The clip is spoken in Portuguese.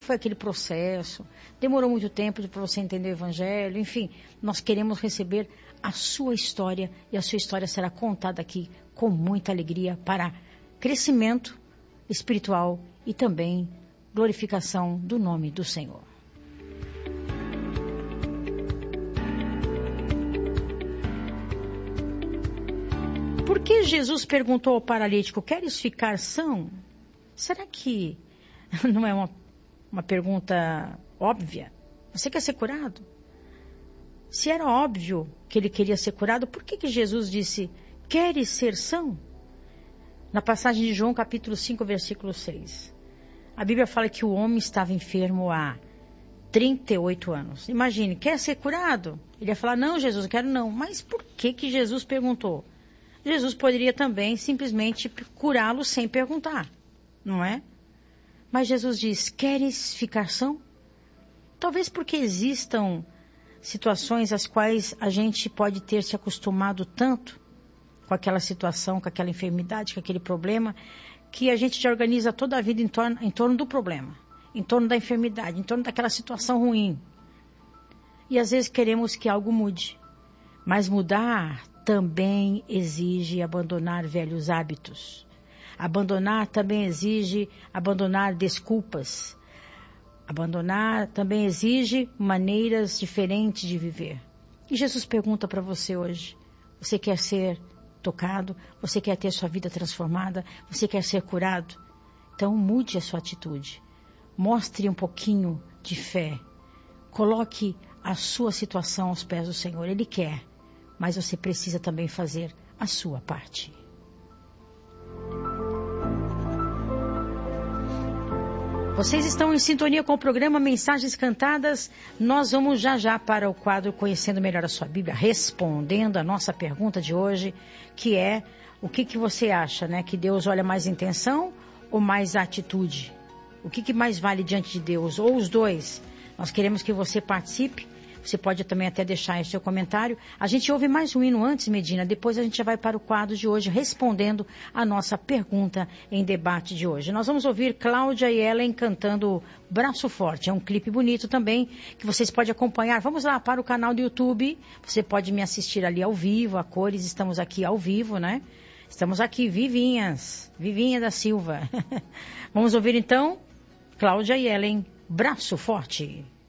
foi aquele processo? Demorou muito tempo para você entender o Evangelho? Enfim, nós queremos receber a sua história e a sua história será contada aqui com muita alegria para crescimento espiritual e também glorificação do nome do Senhor. Por que Jesus perguntou ao paralítico, queres ficar são? Será que não é uma pergunta óbvia? Você quer ser curado? Se era óbvio que ele queria ser curado, por que Jesus disse, queres ser são? Na passagem de João, capítulo 5, versículo 6. A Bíblia fala que o homem estava enfermo há 38 anos. Imagine, quer ser curado? Ele ia falar, não, Jesus, eu quero não. Mas por que Jesus perguntou? Jesus poderia também simplesmente curá-lo sem perguntar, não é? Mas Jesus diz, queres ficar são? Talvez porque existam situações às quais a gente pode ter se acostumado tanto com aquela situação, com aquela enfermidade, com aquele problema, que a gente já organiza toda a vida em torno do problema, em torno da enfermidade, em torno daquela situação ruim. E às vezes queremos que algo mude, mas mudar também exige abandonar velhos hábitos. Abandonar também exige abandonar desculpas. Abandonar também exige maneiras diferentes de viver. E Jesus pergunta para você hoje, você quer ser tocado? Você quer ter sua vida transformada? Você quer ser curado? Então mude a sua atitude. Mostre um pouquinho de fé. Coloque a sua situação aos pés do Senhor. Ele quer, mas você precisa também fazer a sua parte. Vocês estão em sintonia com o programa Mensagens Cantadas. Nós vamos já para o quadro Conhecendo Melhor a Sua Bíblia, respondendo a nossa pergunta de hoje, que é, o que você acha, né? Que Deus olha mais a intenção ou mais a atitude? O que mais vale diante de Deus? Ou os dois? Nós queremos que você participe. Você pode também até deixar aí o seu comentário. A gente ouve mais um hino antes, Medina. Depois a gente já vai para o quadro de hoje, respondendo a nossa pergunta em debate de hoje. Nós vamos ouvir Cláudia e Ellen cantando Braço Forte. É um clipe bonito também, que vocês podem acompanhar. Vamos lá para o canal do YouTube. Você pode me assistir ali ao vivo, a cores. Estamos aqui ao vivo, né? Estamos aqui, Vivinha da Silva. Vamos ouvir então Cláudia e Ellen, Braço Forte.